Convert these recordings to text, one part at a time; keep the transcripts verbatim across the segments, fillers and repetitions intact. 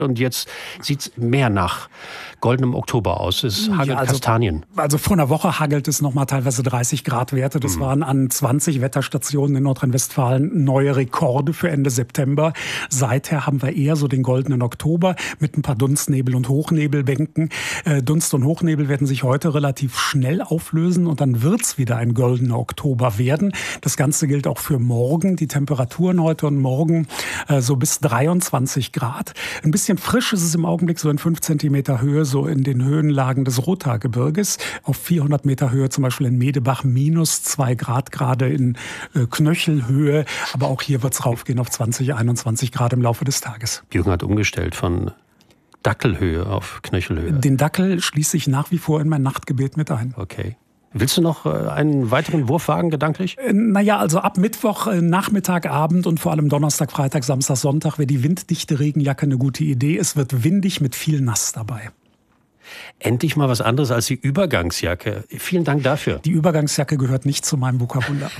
Und jetzt sieht es mehr nach goldenem Oktober aus. Es hagelt ja, also, Kastanien. Also vor einer Woche hagelt es noch mal teilweise dreißig Grad Werte. Das mhm. waren an zwanzig Wetterstationen in Nordrhein-Westfalen neue Rekorde für Ende September. Seither haben wir eher so den goldenen Oktober mit ein paar Dunstnebel- und Hochnebelbänken. Äh, Dunst- und Hochnebel werden sich heute relativ schnell auflösen und dann wird es wieder ein goldener Oktober werden. Das Ganze gilt auch für morgen. Die Temperaturen heute und morgen äh, so bis dreiundzwanzig Grad. Ein bisschen frisch ist es im Augenblick so in fünf Zentimeter Höhe, so in den Höhenlagen des Rothaargebirges. Auf vierhundert Meter Höhe zum Beispiel in Medebach minus zwei Grad, gerade in äh, Knöchelhöhe. Aber auch hier wird es raufgehen auf zwanzig, einundzwanzig Grad im Laufe des Tages. Jürgen hat umgestellt von Dackelhöhe auf Knöchelhöhe. Den Dackel schließe ich nach wie vor in mein Nachtgebet mit ein. Okay. Willst du noch einen weiteren Wurf wagen, gedanklich? Naja, also ab Mittwoch, Nachmittag, Abend und vor allem Donnerstag, Freitag, Samstag, Sonntag wäre die winddichte Regenjacke eine gute Idee. Es wird windig mit viel Nass dabei. Endlich mal was anderes als die Übergangsjacke. Vielen Dank dafür. Die Übergangsjacke gehört nicht zu meinem Vokabular.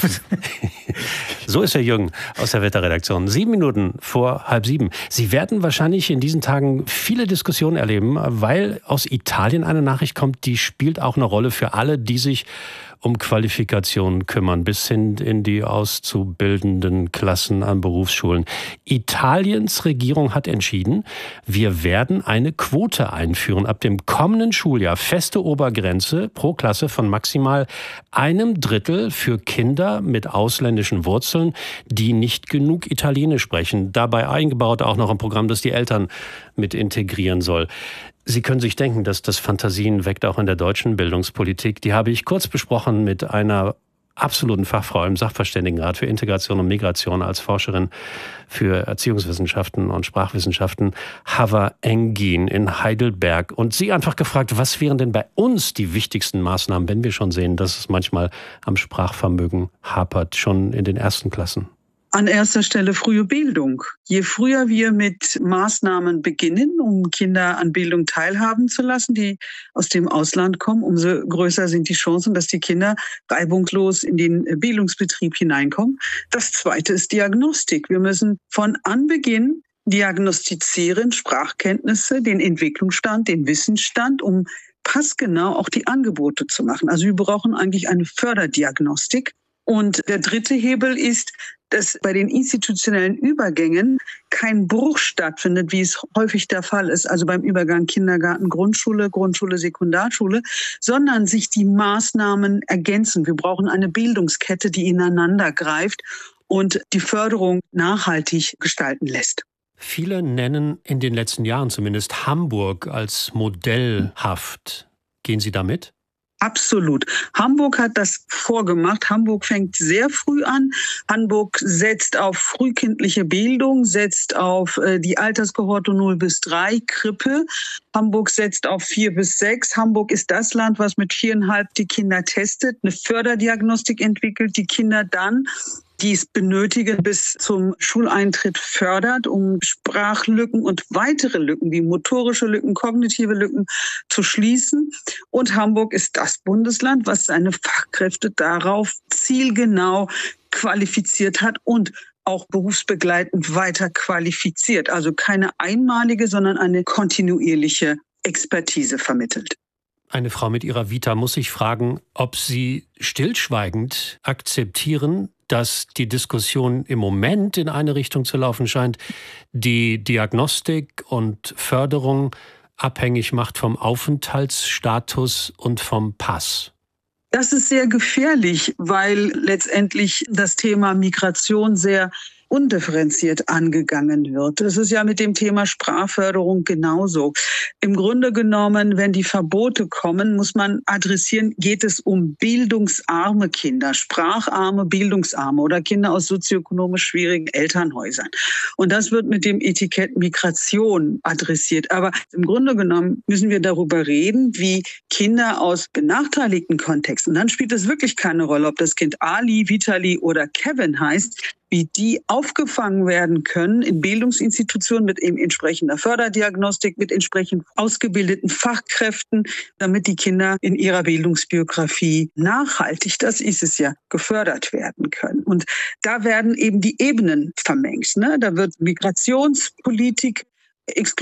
So ist Herr Jürgen aus der Wetterredaktion. Sieben Minuten vor halb sieben. Sie werden wahrscheinlich in diesen Tagen viele Diskussionen erleben, weil aus Italien eine Nachricht kommt, die spielt auch eine Rolle für alle, die sich um Qualifikationen kümmern, bis hin in die auszubildenden Klassen an Berufsschulen. Italiens Regierung hat entschieden, wir werden eine Quote einführen. Ab dem kommenden Schuljahr feste Obergrenze pro Klasse von maximal einem Drittel für Kinder mit ausländischen Wurzeln, die nicht genug Italienisch sprechen. Dabei eingebaut auch noch ein Programm, das die Eltern mit integrieren soll. Sie können sich denken, dass das Fantasien weckt auch in der deutschen Bildungspolitik. Die habe ich kurz besprochen mit einer absoluten Fachfrau im Sachverständigenrat für Integration und Migration als Forscherin für Erziehungswissenschaften und Sprachwissenschaften, Hava Engin in Heidelberg. Und sie einfach gefragt, was wären denn bei uns die wichtigsten Maßnahmen, wenn wir schon sehen, dass es manchmal am Sprachvermögen hapert, schon in den ersten Klassen? An erster Stelle frühe Bildung. Je früher wir mit Maßnahmen beginnen, um Kinder an Bildung teilhaben zu lassen, die aus dem Ausland kommen, umso größer sind die Chancen, dass die Kinder reibungslos in den Bildungsbetrieb hineinkommen. Das Zweite ist Diagnostik. Wir müssen von Anbeginn diagnostizieren, Sprachkenntnisse, den Entwicklungsstand, den Wissensstand, um passgenau auch die Angebote zu machen. Also wir brauchen eigentlich eine Förderdiagnostik. Und der dritte Hebel ist, dass bei den institutionellen Übergängen kein Bruch stattfindet, wie es häufig der Fall ist, also beim Übergang Kindergarten, Grundschule, Grundschule, Sekundarschule, sondern sich die Maßnahmen ergänzen. Wir brauchen eine Bildungskette, die ineinander greift und die Förderung nachhaltig gestalten lässt. Viele nennen in den letzten Jahren zumindest Hamburg als modellhaft. Gehen Sie damit? Absolut. Hamburg hat das vorgemacht. Hamburg fängt sehr früh an. Hamburg setzt auf frühkindliche Bildung, setzt auf äh, die Alterskohorte null bis drei, Krippe. Hamburg setzt auf vier bis sechs. Hamburg ist das Land, was mit viereinhalb die Kinder testet, eine Förderdiagnostik entwickelt, die Kinder dann, die es benötigen, bis zum Schuleintritt fördert, um Sprachlücken und weitere Lücken, wie motorische Lücken, kognitive Lücken zu schließen. Und Hamburg ist das Bundesland, was seine Fachkräfte darauf zielgenau qualifiziert hat und auch berufsbegleitend weiter qualifiziert. Also keine einmalige, sondern eine kontinuierliche Expertise vermittelt. Eine Frau mit ihrer Vita muss sich fragen, ob sie stillschweigend akzeptieren, dass die Diskussion im Moment in eine Richtung zu laufen scheint, die Diagnostik und Förderung abhängig macht vom Aufenthaltsstatus und vom Pass. Das ist sehr gefährlich, weil letztendlich das Thema Migration sehr undifferenziert angegangen wird. Das ist ja mit dem Thema Sprachförderung genauso. Im Grunde genommen, wenn die Verbote kommen, muss man adressieren, geht es um bildungsarme Kinder, spracharme, bildungsarme oder Kinder aus sozioökonomisch schwierigen Elternhäusern. Und das wird mit dem Etikett Migration adressiert. Aber im Grunde genommen müssen wir darüber reden, wie Kinder aus benachteiligten Kontexten, und dann spielt es wirklich keine Rolle, ob das Kind Ali, Vitali oder Kevin heißt, wie die aufgefangen werden können in Bildungsinstitutionen mit eben entsprechender Förderdiagnostik, mit entsprechend ausgebildeten Fachkräften, damit die Kinder in ihrer Bildungsbiografie nachhaltig, das ist es ja, gefördert werden können. Und da werden eben die Ebenen vermengt. Ne? Da wird Migrationspolitik